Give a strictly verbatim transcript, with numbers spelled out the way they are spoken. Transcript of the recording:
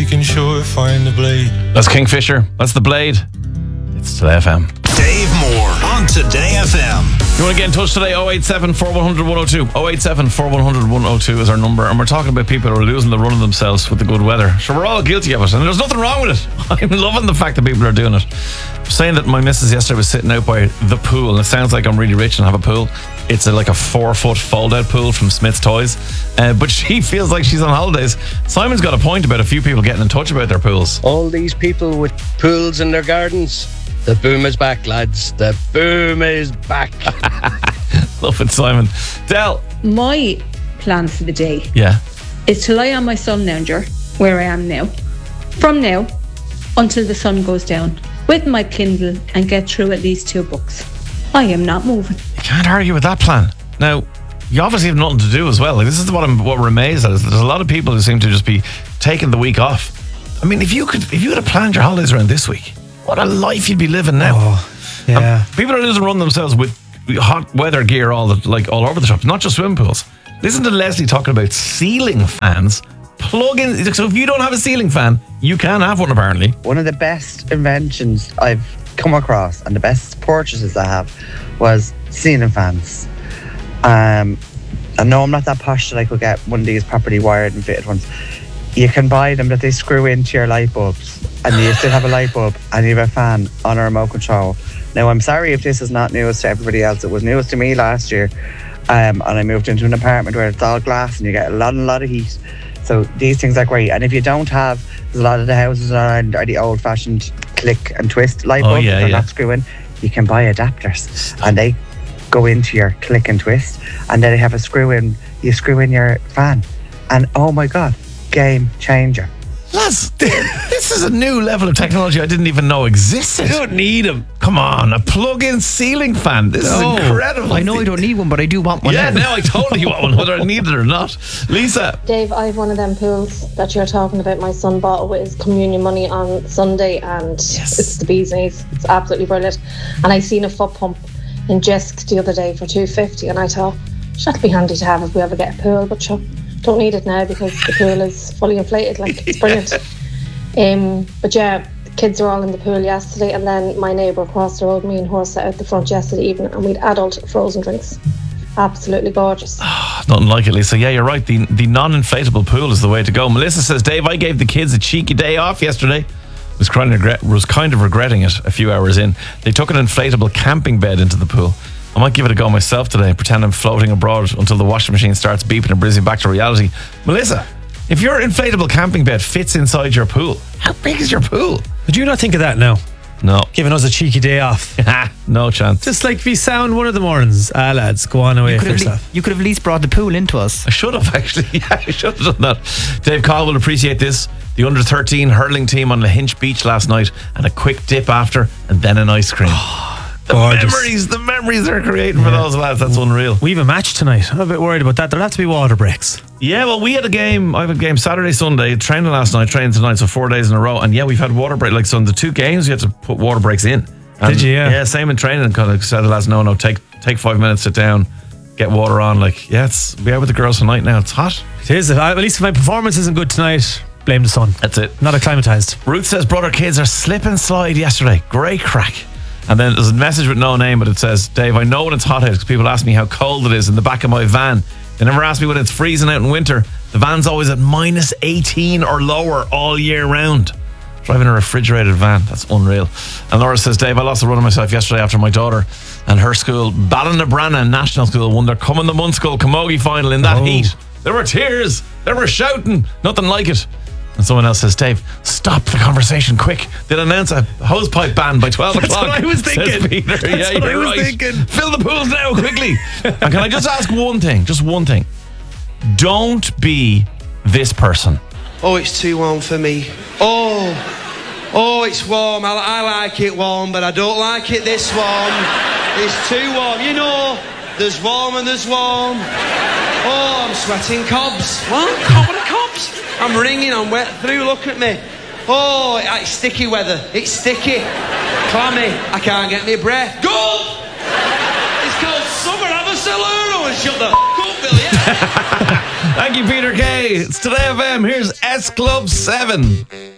can sure find the blade. That's Kingfisher. That's the Blade. It's Today F M. Dave Moore on Today F M. You want to get in touch today? oh eight seven, four one zero zero, one oh two. oh eight seven, four one zero zero, one oh two is our number. And we're talking about people who are losing the run of themselves with the good weather. So we're all guilty of it. And there's nothing wrong with it. I'm loving the fact that people are doing it. I'm saying that my missus yesterday was sitting out by the pool. And it sounds like I'm really rich and have a pool. It's a, like a four foot fold out pool from Smith's Toys. Uh, but she feels like she's on holidays. Simon's got a point about a few people getting in touch about their pools. All these people with pools in their gardens. The boom is back, lads. The boom is back. Love it, Simon. Del. My plan for the day Yeah. is to lie on my sun lounger, where I am now, from now until the sun goes down, with my Kindle and get through at least two books. I am not moving. You can't argue with that plan. Now, you obviously have nothing to do as well. Like, this is what I'm what we're amazed at. Is there's a lot of people who seem to just be taking the week off. I mean, if you could, if you had planned your holidays around this week, what a life you'd be living now. Oh, yeah. And people are losing run themselves with hot weather gear all the, like all over the shop, not just swimming pools. Listen to Leslie talking about ceiling fans. Plug in. So if you don't have a ceiling fan, you can have one apparently. One of the best inventions I've come across and the best purchases I have was ceiling fans. Um, I know I'm not that posh that I could get one of these properly wired and fitted ones. You can buy them that they screw into your light bulbs and you still have a light bulb and you have a fan on a remote control. Now, I'm sorry if this is not news to everybody else. It was news to me last year. Um, and I moved into an apartment where it's all glass and you get a lot, a lot of heat. So these things are great. And if you don't have, there's a lot of the houses around are the old-fashioned click and twist light bulbs. Oh, yeah, they're yeah. not screwing. You can buy adapters and they go into your click and twist and then they have a screw in. You screw in your fan. And oh my God, game changer. Lads, this is a new level of technology I didn't even know existed. You don't need them. Come on, a plug-in ceiling fan. This No. is incredible. I know I don't need one, but I do want one. Yeah, now. now I totally want one, whether I need it or not. Lisa. Dave, I have one of them pools that you're talking about. My son bought with his communion money on Sunday and Yes. it's the bee's knees. It's absolutely brilliant. And I seen a foot pump in Jisk the other day for two fifty and I thought, that'll be handy to have if we ever get a pool, but sure, don't need it now because the pool is fully inflated. Like, it's brilliant. um, but yeah, the kids are all in the pool yesterday and then my neighbour across the road, me and her, sat out the front yesterday evening and we'd adult frozen drinks. Absolutely gorgeous. Nothing like it, Lisa. Yeah, you're right. The the non-inflatable pool is the way to go. Melissa says, Dave, I gave the kids a cheeky day off yesterday. Was kind of regret, was kind of regretting it a few hours in. They took an inflatable camping bed into the pool. I might give it a go myself today and pretend I'm floating abroad until the washing machine starts beeping and brings me back to reality. Melissa, if your inflatable camping bed fits inside your pool, how big is your pool? Would you not think of that now? No. Giving us a cheeky day off. No chance. Just like be sound one of the mornings. Ah, lads, go on away You for could, have yourself. le- you could have at least brought the pool into us. I should have actually. Yeah, I should have done that. Dave Call will appreciate this. The under thirteen hurling team on Lahinch Beach last night and a quick dip after and then an ice cream. The gorgeous. memories, the memories they're creating for those lads, that's unreal. We have a match tonight. I'm a bit worried about that. There'll have to be water breaks. Yeah, well, we had a game. I had a game Saturday, Sunday, training last night, training tonight, so four days in a row. And yeah, we've had water break. Like, so in the two games, you had to put water breaks in. And Did you? Yeah. Yeah, same in training. Kind of said the lads, no, no, take take five minutes, sit down, get water on. Like, yeah, it's be out with the girls tonight now. It's hot. It is. At least if my performance isn't good tonight, blame the sun. That's it. Not acclimatized. Ruth says, brother kids are slip and slide yesterday. Great crack. And then there's a message with no name, but it says, Dave, I know when it's hot out because people ask me how cold it is in the back of my van. They never ask me when it's freezing out in winter. The van's always at minus eighteen or lower all year round. Driving a refrigerated van. That's unreal. And Laura says, Dave, I lost the run of myself yesterday after my daughter and her school, Ballinabranna National School, won their Come in the Munschool Camogie final in that Oh. heat. There were tears. There were shouting. Nothing like it. And someone else says, Dave, stop the conversation quick. They'll announce a hosepipe ban by twelve That's o'clock. what I was says thinking. Peter. That's yeah, what you're I was right. thinking. Fill the pools now, quickly. And can I just ask one thing? Just one thing. Don't be this person. Oh, it's too warm for me. Oh, oh, it's warm. I, I like it warm, but I don't like it this warm. It's too warm. You know, there's warm and there's warm. Oh, I'm sweating cobs. What? What are cobs? I'm wringing, I'm wet through. Look at me. Oh, it's sticky weather. It's sticky. Clammy. I can't get my breath. Good! It's called summer. Have a saloon and shut the f*** up, Billy. Thank you, Peter Kay. It's Today F M. Here's S Club seven.